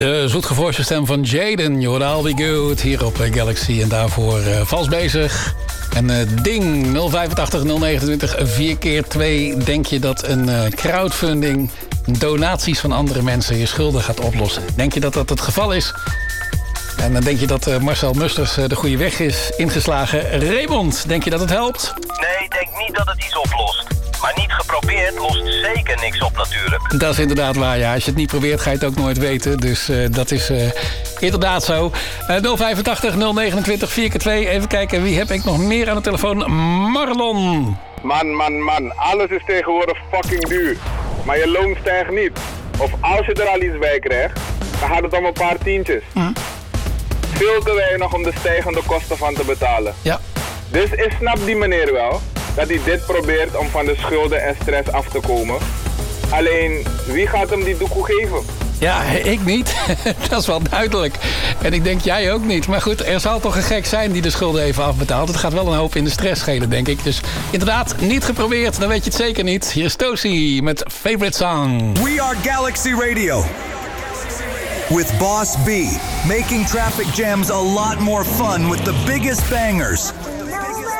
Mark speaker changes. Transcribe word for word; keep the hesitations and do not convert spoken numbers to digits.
Speaker 1: De zoetgevoerde stem van Jaden, You'll All Be Good, hier op Galaxy. En daarvoor uh, vals bezig. En uh, ding, nul vijfentachtig nul negenentwintig, vier keer twee. Denk je dat een uh, crowdfunding donaties van andere mensen je schulden gaat oplossen? Denk je dat dat het geval is? En dan denk je dat uh, Marcel Musters uh, de goede weg is ingeslagen. Raymond, denk je dat het helpt?
Speaker 2: Nee, ik denk niet dat het iets oplost. Maar niet geprobeerd lost zeker niks op natuurlijk.
Speaker 1: Dat is inderdaad waar, ja. Als je het niet probeert, ga je het ook nooit weten. Dus uh, dat is uh, inderdaad zo. Uh, nul vijfentachtig nul negenentwintig, vier keer twee. Even kijken, wie heb ik nog meer aan de telefoon? Marlon.
Speaker 3: Man, man, man. Alles is tegenwoordig fucking duur. Maar je loon stijgt niet. Of als je er al iets bij krijgt, dan gaat het om een paar tientjes. Hm. Veel te weinig om de stijgende kosten van te betalen.
Speaker 1: Ja.
Speaker 3: Dus ik snap die meneer wel, dat hij dit probeert om van de schulden en stress af te komen. Alleen, wie gaat hem die doekoe geven?
Speaker 1: Ja, ik niet. Dat is wel duidelijk. En ik denk jij ook niet. Maar goed, er zal toch een gek zijn die de schulden even afbetaalt. Het gaat wel een hoop in de stress schelen, denk ik. Dus inderdaad, niet geprobeerd. Dan weet je het zeker niet. Hier is Tosi met Favorite Song.
Speaker 4: We are Galaxy Radio. With Boss B, making traffic jams a lot more fun with the biggest bangers.